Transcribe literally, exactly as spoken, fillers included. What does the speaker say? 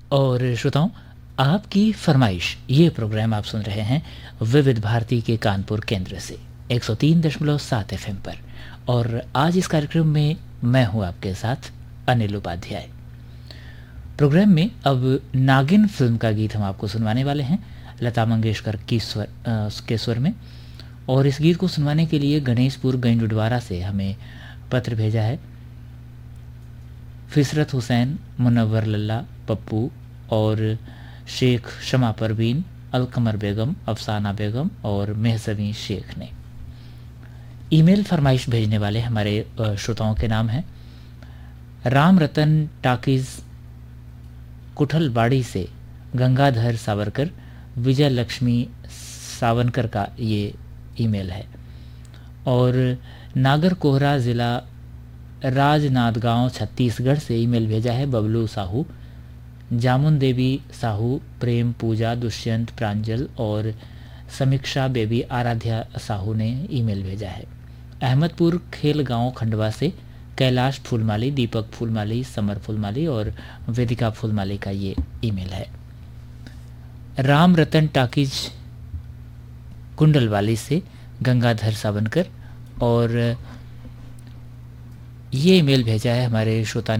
और श्रोताओं, आपकी फरमाइश ये प्रोग्राम आप सुन रहे हैं विविध भारती के कानपुर केंद्र से एक सौ तीन दशमलव सात एफएम पर। और आज इस कार्यक्रम में मैं हूं आपके साथ अनिल उपाध्याय। प्रोग्राम में अब नागिन फिल्म का गीत हम आपको सुनवाने वाले हैं लता मंगेशकर की स्वर अ, के स्वर में। और इस गीत को सुनवाने के लिए गणेशपुर गंजुडवारा से हमें पत्र भेजा है फिसरत हुसैन, मुनव्वर लल्ला, पप्पू और शेख शमा परवीन, अलकमर बेगम, अफसाना बेगम और मेहसवी शेख ने। ईमेल फरमाइश भेजने वाले हमारे अ, श्रोताओं के नाम हैं राम रतन टाकीज कुठलवाड़ी से गंगाधर सावरकर, विजय लक्ष्मी सावनकर का ये ईमेल है। और नागर कोहरा ज़िला राजनांदगांव छत्तीसगढ़ से ईमेल भेजा है बबलू साहू, जामुन देवी साहू, प्रेम पूजा, दुष्यंत प्रांजल और समीक्षा बेबी आराध्या साहू ने ईमेल भेजा है। अहमदपुर खेल गांव खंडवा से कैलाश फूलमाली, दीपक फूलमाली, समर फूलमाली और वेदिका फूलमाली का ये ईमेल है। राम रतन टाकीज कुंडलवाली से गंगाधर सावनकर और ये ईमेल भेजा है हमारे श्रोता